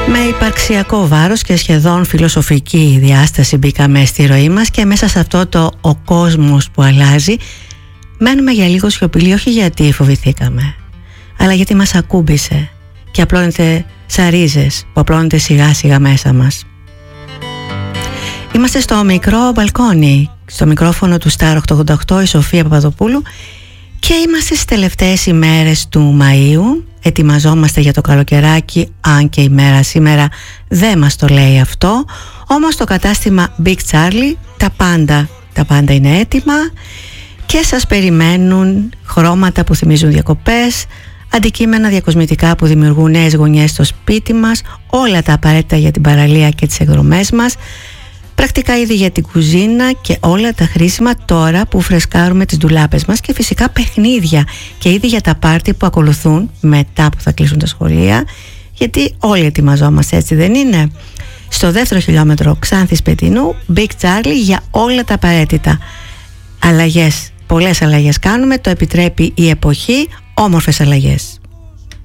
Με υπαρξιακό βάρος και σχεδόν φιλοσοφική διάσταση μπήκαμε στη ροή μας και μέσα σε αυτό το ο κόσμος που αλλάζει μένουμε για λίγο σιωπηλοί, όχι γιατί φοβηθήκαμε, αλλά γιατί μας ακούμπησε και απλώνεται σαν ρίζες που απλώνεται σιγά σιγά μέσα μας. Είμαστε στο μικρό μπαλκόνι, στο μικρόφωνο του Star 888, η Σοφία Παπαδοπούλου, και είμαστε στις τελευταίες ημέρες του Μαΐου. Ετοιμαζόμαστε για το καλοκαιράκι, αν και η μέρα σήμερα δεν μας το λέει αυτό. Όμως το κατάστημα Big Charlie, τα πάντα είναι έτοιμα και σας περιμένουν χρώματα που θυμίζουν διακοπές, αντικείμενα διακοσμητικά που δημιουργούν νέες γωνιές στο σπίτι μας, όλα τα απαραίτητα για την παραλία και τις εκδρομές μας, πρακτικά είδη για την κουζίνα και όλα τα χρήσιμα τώρα που φρεσκάρουμε τις ντουλάπες μας, και φυσικά παιχνίδια και είδη για τα πάρτι που ακολουθούν μετά που θα κλείσουν τα σχολεία, γιατί όλοι ετοιμαζόμαστε, έτσι δεν είναι? Στο δεύτερο χιλιόμετρο Ξάνθης Πετινού, Big Charlie για όλα τα απαραίτητα. Αλλαγές, πολλές αλλαγές κάνουμε, το επιτρέπει η εποχή, όμορφες αλλαγές.